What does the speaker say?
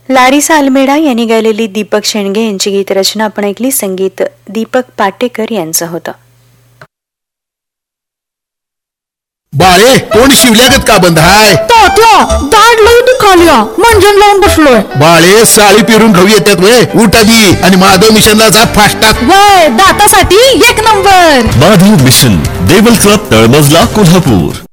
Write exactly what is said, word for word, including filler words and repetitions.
Larissa Almeida यांनी गायलेली दीपक शेंडगे यांची गीतरचना आपण ऐकली. संगीत दीपक पाटेकर यांचं होतं. बाळे तोंड शिवल्यागत का बंद हाय? दाढ लई दुखाल्या मंजन लावून बसलोय. बाळे साळी पिरून खाऊ येतात वय. उठ आधी आणि माधव मिशनला जा फास्टात. वय दातासाठी एक number Madhav mission, Deval club, तळमजला, कोल्हापूर.